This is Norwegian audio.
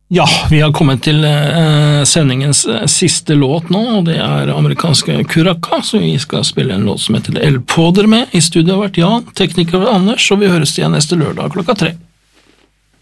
Ja, vi har kommet til sendingens siste låt nå, og det amerikanske Kuraka, så vi skal spille en låt som heter El Poder med. I studio har vært Jan, tekniker Anders, og vi høres igjen neste lørdag 3:00.